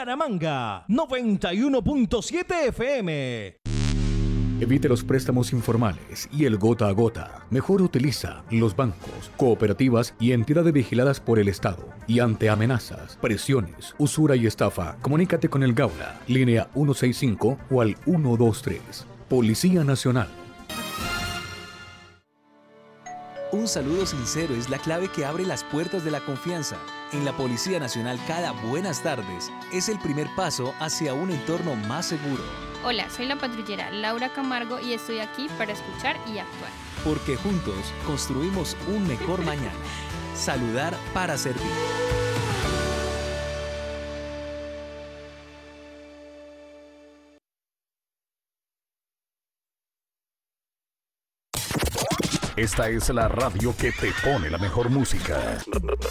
Bucaramanga, 91.7 FM. Evite los préstamos informales y el gota a gota. Mejor utiliza los bancos, cooperativas y entidades vigiladas por el Estado. Y ante amenazas, presiones, usura y estafa, comunícate con el Gaula, línea 165 o al 123. Policía Nacional. Un saludo sincero es la clave que abre las puertas de la confianza. En la Policía Nacional, cada buenas tardes es el primer paso hacia un entorno más seguro. Hola, soy la patrullera Laura Camargo y estoy aquí para escuchar y actuar. Porque juntos construimos un mejor mañana. Saludar para servir. Esta es la radio que te pone la mejor música.